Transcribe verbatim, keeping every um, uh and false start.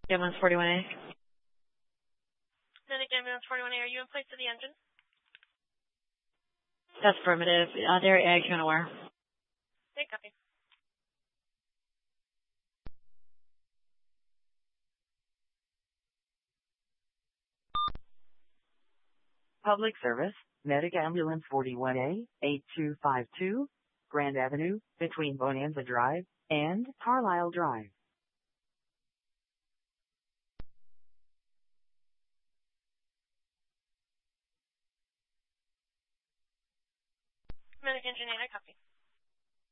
Ambulance forty-one A. Medic Ambulance forty-one A, are you in place of the engine? That's affirmative. Uh, they're ag unaware. Okay, copy. Public service, Medic Ambulance forty-one A, eight two five two, Grand Avenue, between Bonanza Drive and Carlisle Drive. Medic Engine eight, I copy.